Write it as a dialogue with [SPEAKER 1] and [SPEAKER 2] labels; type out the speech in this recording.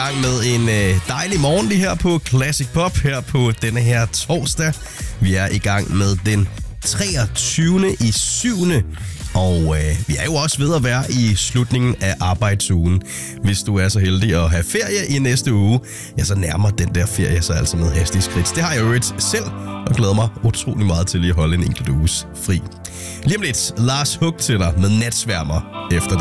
[SPEAKER 1] gang med en dejlig morgen lige her på Classic Pop, her på denne her torsdag. Vi er i gang med den 23.7. Og vi er jo også ved at være i slutningen af arbejdsugen. Hvis du er så heldig at have ferie i næste uge, ja, så nærmer den der ferie sig altså med hastige skridt. Det har jeg jo selv, og glæder mig utrolig meget til lige at holde en enkelt uges fri. Lige om lidt, Lars Hug til dig med Natsværmer efter det.